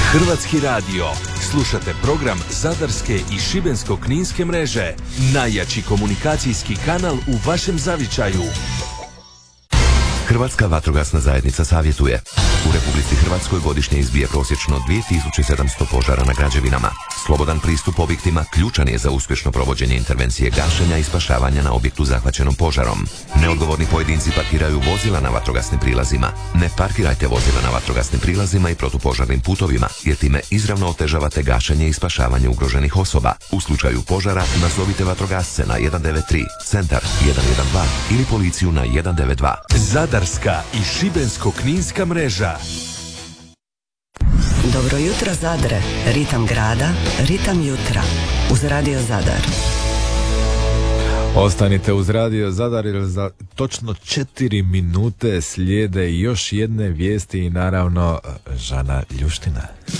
Hrvatski radio. Slušate program Zadarske i Šibensko-kninske mreže. Najjači komunikacijski kanal u vašem zavičaju. Hrvatska vatrogasna zajednica savjetuje. U Republici Hrvatskoj godišnje izbije prosječno 2700 požara na građevinama. Slobodan pristup objektima ključan je za uspješno provođenje intervencije gašenja i spašavanja na objektu zahvaćenom požarom. Neodgovorni pojedinci parkiraju vozila na vatrogasnim prilazima. Ne parkirajte vozila na vatrogasnim prilazima i protupožarnim putovima, jer time izravno otežavate gašenje i spašavanje ugroženih osoba. U slučaju požara nazovite vatrogasce na 193, centar 112 ili policiju na 192. Zadarska i Šibensko-kninska mreža. Dobro jutro Zadre, ritam grada, ritam jutra, uz Radio Zadar. Ostanite uz Radio Zadar jer za točno 4 minute slijede još jedne vijesti i naravno Žana Ljuština.